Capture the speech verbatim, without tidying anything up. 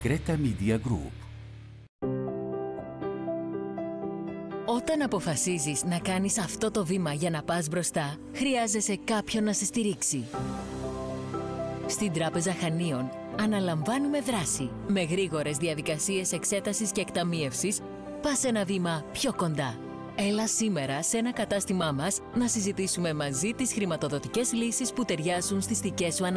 Creta Media Group. Όταν αποφασίζεις να κάνεις αυτό το βήμα για να πας μπροστά, χρειάζεσαι κάποιον να σε στηρίξει. Στην Τράπεζα Χανίων αναλαμβάνουμε δράση. Με γρήγορες διαδικασίες εξέτασης και εκταμίευσης, πας ένα βήμα πιο κοντά. Έλα σήμερα σε ένα κατάστημά μας να συζητήσουμε μαζί τις χρηματοδοτικές λύσεις που ταιριάζουν στις δικές σου ανάγκες.